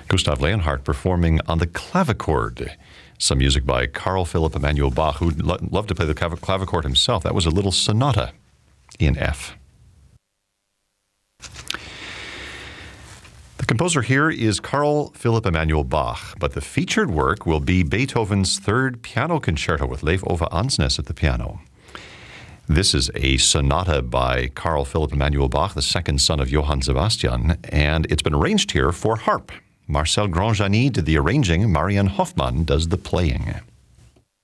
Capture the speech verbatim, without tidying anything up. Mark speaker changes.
Speaker 1: Gustav Leonhardt performing on the clavichord. Some music by Carl Philipp Emanuel Bach, who lo- loved to play the clav- clavichord himself. That was a little sonata in F. The composer here is Carl Philipp Emanuel Bach, but the featured work will be Beethoven's Third Piano Concerto with Leif Ove Ansnes at the piano. This is a sonata by Carl Philipp Emanuel Bach, the second son of Johann Sebastian, and it's been arranged here for harp. Marcel Grandjani did the arranging, Marianne Hoffmann does the playing.